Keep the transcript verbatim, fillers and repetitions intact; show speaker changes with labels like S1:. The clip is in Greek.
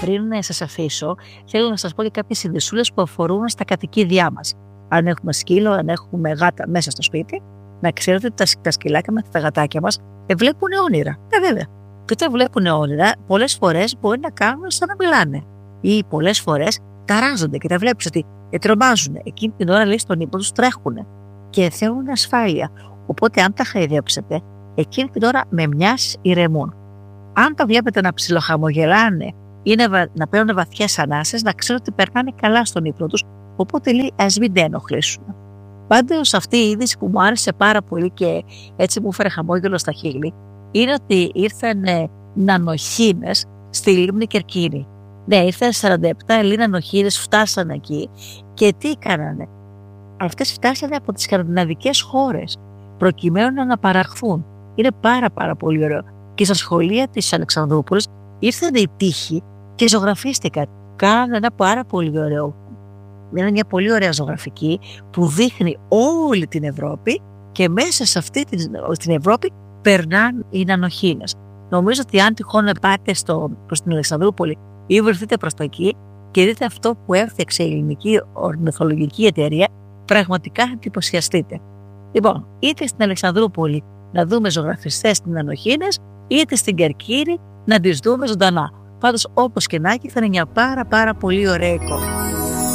S1: πριν σας αφήσω, θέλω να σας πω και κάποιες ειδησούλες που αφορούν στα κατοικίδια μας. Αν έχουμε σκύλο, αν έχουμε γάτα μέσα στο σπίτι, να ξέρετε ότι τα, τα σκυλάκια μας, τα γατάκια μας, ε, βλέπουν όνειρα. Ε, βέβαια. Και όταν βλέπουν όνειρα, πολλές φορές μπορεί να κάνουν σαν να μιλάνε. Ή πολλές φορές ταράζονται και τα βλέπεις ότι ε, τρομάζουν. Εκείνη την ώρα, λέει, στον ύπνο τους τρέχουν και θέλουν ασφάλεια. Οπότε, αν τα χαϊδέψετε, εκείνη την ώρα με μιας ηρεμούν. Αν τα βλέπετε να ψιλοχαμογελάνε ή να, να παίρνουν βαθιές ανάσες, να ξέρετε ότι περνάνε καλά στον ύπνο τους. Οπότε, λέει, ας μην τα ενοχλήσουν. Πάντως, αυτή η είδηση που μου άρεσε πάρα πολύ και έτσι μου έφερε χαμόγελο στα χείλη, είναι ότι ήρθαν ε, νανοχήνες στη λίμνη Κερκίνη. Ναι, ήρθαν σαράντα επτά Ελλήνες νανοχήνες, φτάσανε εκεί και τι κάνανε. Αυτές φτάσανε από τις σκανδιναβικές χώρες προκειμένου να αναπαραχθούν. Είναι πάρα πάρα πολύ ωραίο. Και στα σχολεία της Αλεξανδρούπολης ήρθαν οι τύχοι και ζωγραφίστηκαν. Κάνανε ένα πάρα πολύ ωραίο. Είναι μια πολύ ωραία ζωγραφική που δείχνει όλη την Ευρώπη και μέσα σε αυτή την Ευρώπη περνάνε οι νανοχήνες. Νομίζω ότι αν τυχόν πάτε στο, προς την Αλεξανδρούπολη ή βρεθείτε προς το εκεί και δείτε αυτό που έφτιαξε η ελληνική ορνηθολογική εταιρεία, πραγματικά θα εντυπωσιαστείτε. Λοιπόν, είτε στην Αλεξανδρούπολη να δούμε ζωγραφιστές στην νανοχήνες, είτε στην Κερκίνη να τις δούμε ζωντανά. Πάντως, όπως και να έχει, θα είναι μια πάρα πάρα πολύ ωραία εικόνα.